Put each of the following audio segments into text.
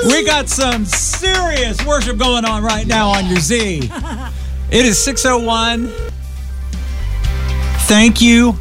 We got some serious worship going on right now on your Z. It is 6:01. Thank you.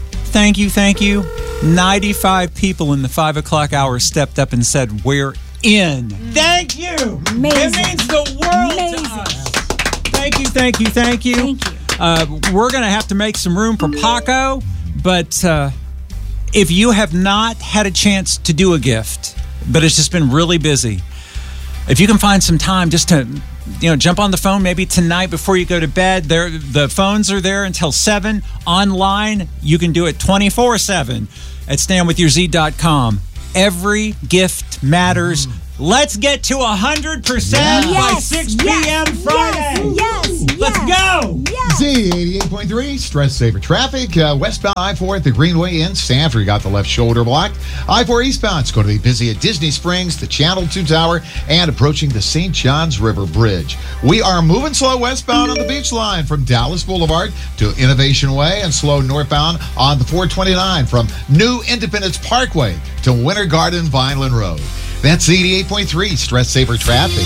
95 people in the 5 o'clock hour stepped up and said, we're in. Thank you. Amazing. It means the world to us. Thank you. Thank you. We're going to have to make some room for Paco, but if you have not had a chance to do a gift, but it's just been really busy, if you can find some time just to jump on the phone maybe tonight before you go to bed. The phones are there until 7. Online, you can do it 24/7 at standwithyourz.com. Every gift matters. Let's get to 100% by 6 p.m. Friday. Yes. Let's go. Yes. Z 88.3, stress saver traffic. Westbound I-4 at the Greenway in Sanford. You got the left shoulder blocked. I-4 eastbound, it's going to be busy at Disney Springs, the Channel 2 Tower, and approaching the St. Johns River Bridge. We are moving slow westbound on the beach line from Dallas Boulevard to Innovation Way, and slow northbound on the 429 from New Independence Parkway to Winter Garden Vineland Road. That's 88.3 stress saver traffic.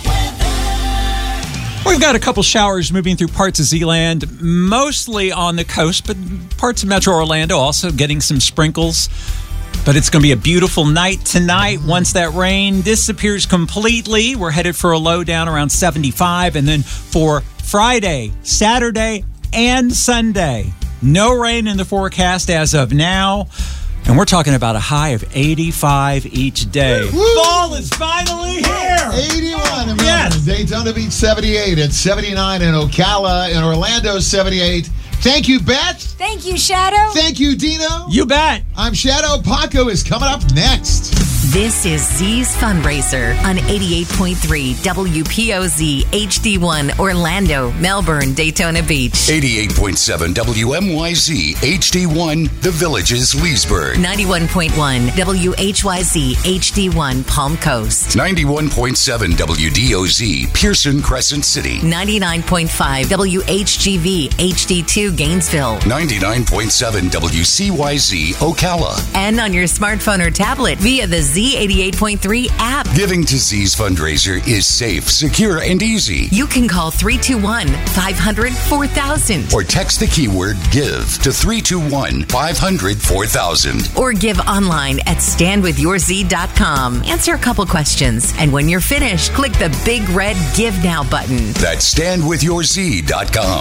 We've got a couple showers moving through parts of Zeeland, mostly on the coast, but parts of Metro Orlando also getting some sprinkles. But it's going to be a beautiful night tonight. Once that rain disappears completely, we're headed for a low down around 75. And then for Friday, Saturday, and Sunday, no rain in the forecast as of now. And we're talking about a high of 85 each day. Woo! Fall is finally here. 81 in Yes. Daytona Beach 78 at 79 in Ocala. In Orlando 78. Thank you, Beth. Thank you, Shadow. Thank you, Dino. You bet. I'm Shadow. Paco is coming up next. This is Z's Fundraiser on 88.3 WPOZ HD1 Orlando, Melbourne, Daytona Beach. 88.7 WMYZ HD1 The Villages, Leesburg. 91.1 WHYZ HD1 Palm Coast. 91.7 WDOZ Pearson Crescent City. 99.5 WHGV HD2 Gainesville. 99.7 WCYZ Ocala. And on your smartphone or tablet via the Z88.3 app. Giving to Z's Fundraiser is safe, secure, and easy. You can call 321-500-4000. Or text the keyword GIVE to 321-500-4000. Or give online at standwithyourz.com. Answer a couple questions. And when you're finished, click the big red Give Now button. That's standwithyourz.com.